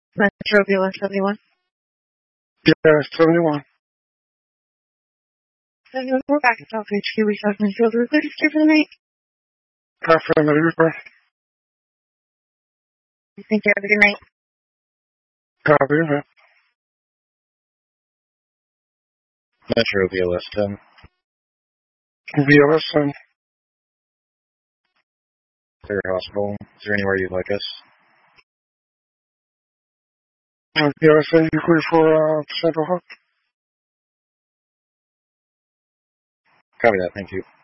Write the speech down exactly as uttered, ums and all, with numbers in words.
Metro B L S seventy-one. Yeah, seventy-one. seventy-one, we're back at South H Q. We have been filled with please for the night. Affirmative, sir. Thank you. Have a good night. Copy that. Metro B L S ten. B L S ten. Clear hospital. Is there anywhere you'd like us? Uh, B L S ten, you clear for uh, Central Hub? Copy that, thank you.